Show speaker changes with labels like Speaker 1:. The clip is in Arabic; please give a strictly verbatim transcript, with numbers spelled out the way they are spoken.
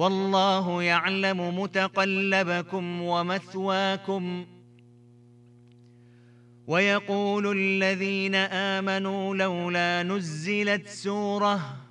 Speaker 1: والله يعلم متقلبكم ومثواكم. ويقول الذين آمنوا لولا نزلت سورة